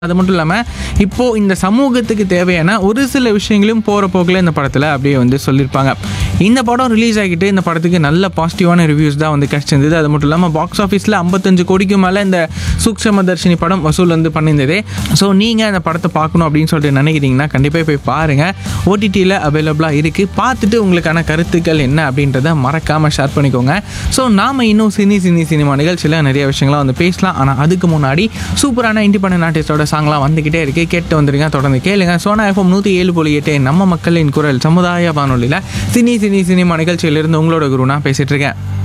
அது மட்டும் இல்லாமல் இப்போது இந்த சமூகத்துக்கு தேவையான ஒரு சில விஷயங்களையும் போகிற போக்கில் இந்த படத்தில் அப்படியே வந்து சொல்லியிருப்பாங்க. இந்த படம் ரிலீஸ் ஆகிட்டு இந்த படத்துக்கு நல்ல பாசிட்டிவான ரிவ்யூஸ் தான் வந்து கிடச்சிருந்தது. அது மட்டும் இல்லாமல் பாக்ஸ் ஆஃபீஸில் 55 கோடிக்கு மேலே இந்த சூக்ஷ்மதர்ஷினி படம் வசூல் வந்து பண்ணியிருந்தது. ஸோ நீங்கள் அந்த படத்தை பார்க்கணும் அப்படின்னு சொல்லிட்டு நினைக்கிறீங்கன்னா கண்டிப்பாக போய் பாருங்கள். ஓடிடியில் அவைலபிளாக இருக்குது. பார்த்துட்டு உங்களுக்கான கருத்துக்கள் என்ன அப்படின்றத மறக்காமல் ஷேர் பண்ணிக்கோங்க. ஸோ நாம் இன்னும் சினிமா நிகழ்ச்சியில் நிறைய விஷயங்களாம் வந்து பேசலாம். ஆனால் அதுக்கு முன்னாடி சூப்பரான இண்டிபெண்டன்ட் ஆர்டிஸ்டோட சாங்லாம் வந்துக்கிட்டே இருக்குது. கேட்டு வந்துருங்க, தொடர்ந்து கேளுங்க. சோனா FM 107.8 நம்ம மக்களின் குரல் சமுதாய வானொலியில் சினிமா நிகழ்ச்சியிலிருந்து உங்களோட குரு நான் பேசிகிட்டு இருக்கேன்.